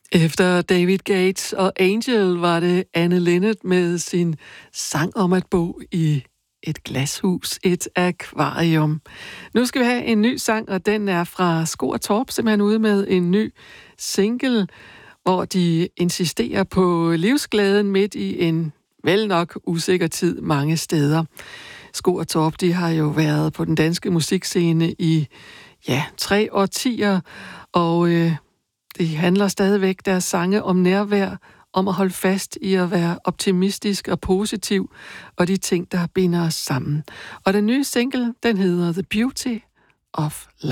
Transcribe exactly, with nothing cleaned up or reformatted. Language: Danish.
Efter David Gates og Angel var det Anne Linnet med sin sang om at bo i et glashus, et akvarium. Nu skal vi have en ny sang, og den er fra Sko og Torp, simpelthen ude med en ny single, hvor de insisterer på livsglæden midt i en vel nok usikker tid mange steder. Sko og Torp, de har jo været på den danske musikscene i ja, tre årtier, og øh, det handler stadigvæk deres sange om nærvær, om at holde fast i at være optimistisk og positiv, og de ting, der binder os sammen. Og den nye single, den hedder The Beauty of Life.